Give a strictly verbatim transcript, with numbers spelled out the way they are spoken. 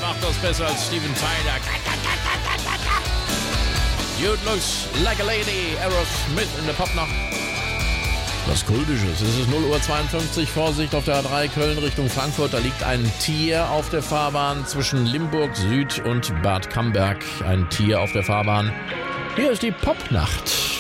macht das besser als Steven Tyler. Dude looks like a lady. Aerosmith in der Popnacht. Was Kultisches. Es ist null Uhr zweiundfünfzig. Vorsicht auf der A drei Köln Richtung Frankfurt. Da liegt ein Tier auf der Fahrbahn zwischen Limburg Süd und Bad Camberg. Ein Tier auf der Fahrbahn. Hier ist die Popnacht.